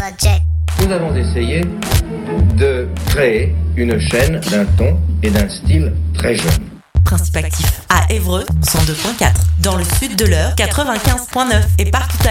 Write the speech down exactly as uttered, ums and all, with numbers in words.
Project. Nous avons essayé de créer une chaîne d'un ton et d'un style très jeune. Principe actif à Évreux, cent deux virgule quatre. Dans le sud de l'Eure, quatre-vingt-quinze virgule neuf. Et partout